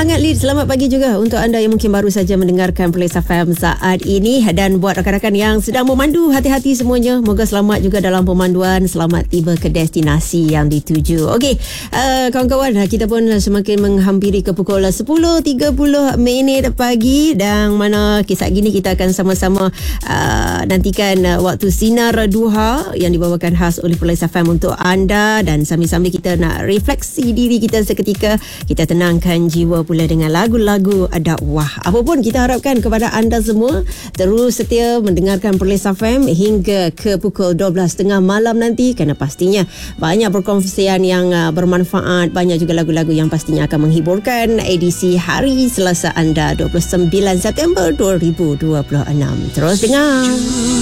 Semangat Lead. Selamat pagi juga untuk anda yang mungkin baru saja mendengarkan Perlis FM saat ini. Dan buat rakan-rakan yang sedang memandu, hati-hati semuanya. Moga selamat juga dalam pemanduan. Selamat tiba ke destinasi yang dituju. Okey, kawan-kawan, kita pun semakin menghampiri ke pukul 10.30 minit pagi. Dan mana kisah gini kita akan sama-sama nantikan waktu Sinar Duha yang dibawakan khas oleh Perlis FM untuk anda. Dan sambil-sambil kita nak refleksi diri kita seketika, kita tenangkan jiwa pula dengan lagu-lagu dakwah. Apapun kita harapkan kepada anda semua terus setia mendengarkan Perlis FM hingga ke pukul 12.30 malam nanti, kerana pastinya banyak perkongsian yang bermanfaat, banyak juga lagu-lagu yang pastinya akan menghiburkan edisi hari Selasa anda 29 September 2026. Terus dengar.